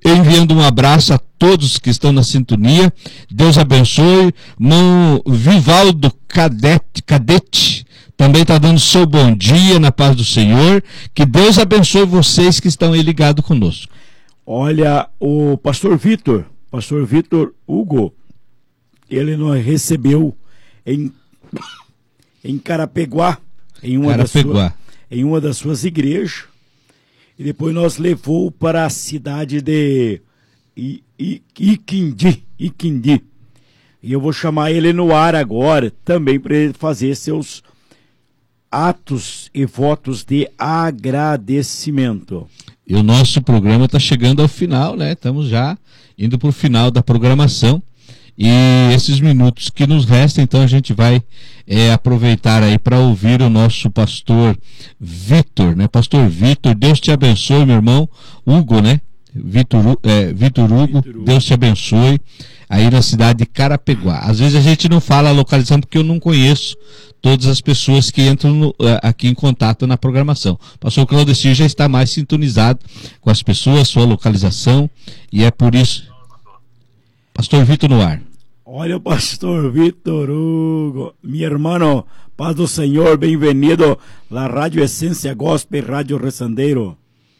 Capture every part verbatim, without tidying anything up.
enviando um abraço a todos que estão na sintonia. Deus abençoe. Irmão Vivaldo Cadete, Cadete também está dando seu bom dia na paz do Senhor. Que Deus abençoe vocês que estão aí ligados conosco. Olha, o pastor Vitor, pastor Vitor Hugo, ele nos recebeu em, em Carapeguá, em uma, Carapeguá. Das sua, em uma das suas igrejas, e depois nós levou para a cidade de I, I, Iquindi, Iquindi. E eu vou chamar ele no ar agora, também para ele fazer seus atos e votos de agradecimento. E o nosso programa está chegando ao final, né? Estamos já indo para o final da programação. E esses minutos que nos restam, então a gente vai é, aproveitar aí para ouvir o nosso pastor Vitor, né? Pastor Vitor, Deus te abençoe, meu irmão. Hugo, né? Vitor, é, Vitor Hugo, Vitor Hugo, Deus te abençoe, aí na cidade de Carapeguá. Às vezes a gente não fala a localização porque eu não conheço todas as pessoas que entram no, aqui em contato na programação. O pastor Claudecir já está mais sintonizado com as pessoas, sua localização, e é por isso. Pastor Vitor no ar. Olha o pastor Vitor Hugo, mi hermano, paz do Senhor, bem-vindo à Rádio Essência Gospel, Rádio Rezandeiro.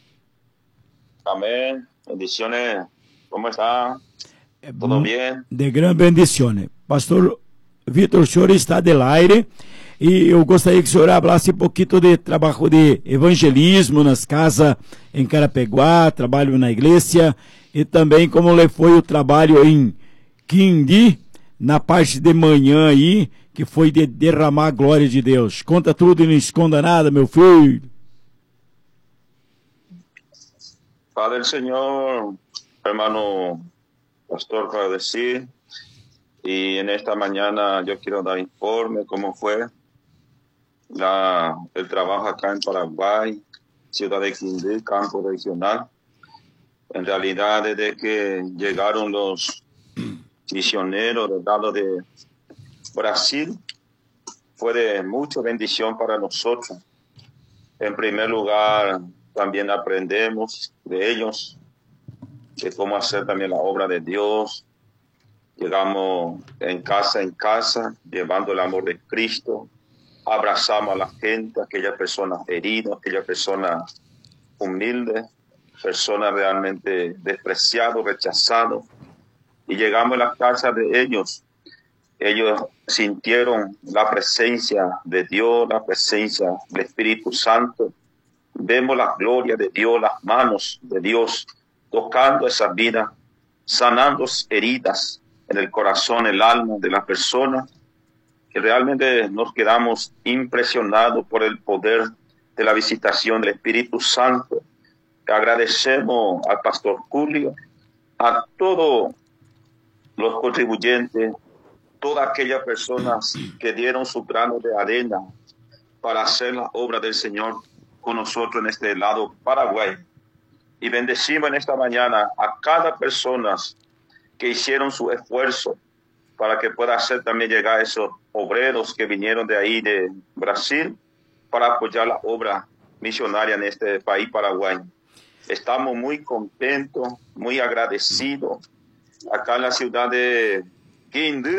Amén, bendiciones, ¿cómo está? ¿Todo bien? De gran bendiciones. Pastor Vitor, o senhor está del aire e eu gostaria que o senhor falasse um pouquinho de trabalho de evangelismo nas casas em Carapeguá, trabalho na igreja, e também como lhe foi o trabalho em Quindi, na parte de manhã aí, que foi de derramar a glória de Deus. Conta tudo e não esconda nada, meu filho. Padre del Señor, hermano Pastor Claudecir, y en esta mañana yo quiero dar informe cómo fue la, el trabajo acá en Paraguay, ciudad de Quindí, campo regional. En realidad, desde que llegaron los misioneros del lado de Brasil, fue de mucha bendición para nosotros. En primer lugar, también aprendemos de ellos, de cómo hacer también la obra de Dios. Llegamos en casa en casa, llevando el amor de Cristo. Abrazamos a la gente, aquellas personas heridas, aquellas personas humildes, personas realmente despreciadas, rechazadas. Y llegamos a las casas de ellos. Ellos sintieron la presencia de Dios, la presencia del Espíritu Santo. Vemos la gloria de Dios, las manos de Dios tocando esa vida, sanando heridas en el corazón, el alma de las personas, que realmente nos quedamos impresionados por el poder de la visitación del Espíritu Santo. Agradecemos al pastor Julio, a todos los contribuyentes, todas aquellas personas que dieron su grano de arena para hacer la obra del Señor con nosotros en este lado Paraguay. Y bendecimos en esta mañana a cada persona que hicieron su esfuerzo para que pueda hacer también llegar a esos obreros que vinieron de ahí de Brasil para apoyar la obra misionaria en este país Paraguay. Estamos muy contentos, muy agradecidos. Acá en la ciudad de Quindí,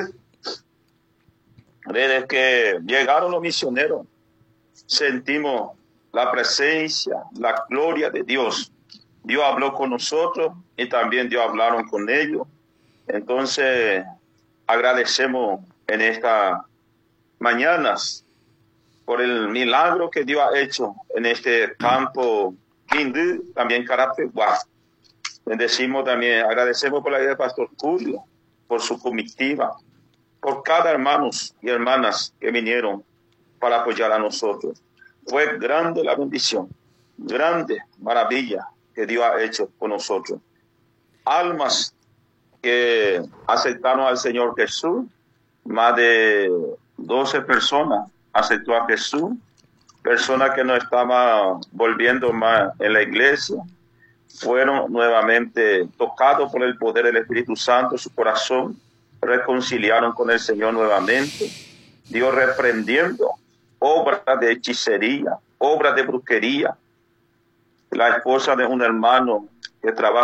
desde que llegaron los misioneros, sentimos la presencia, la gloria de Dios. Dios habló con nosotros y también Dios hablaron con ellos. Entonces, agradecemos en estas mañanas por el milagro que Dios ha hecho en este campo Quindí, también Carapeguá. Bendecimos también, agradecemos por la vida del pastor Julio, por su comitiva, por cada hermanos y hermanas que vinieron para apoyar a nosotros. Fue grande la bendición, grande maravilla que Dios ha hecho con nosotros. Almas que aceptaron al Señor Jesús, más de doce personas aceptó a Jesús, personas que no estaban volviendo más en la iglesia, fueron nuevamente tocados por el poder del Espíritu Santo, su corazón, reconciliaron con el Señor nuevamente, Dios reprendiendo obras de hechicería, obras de brujería. La esposa de un hermano que trabaja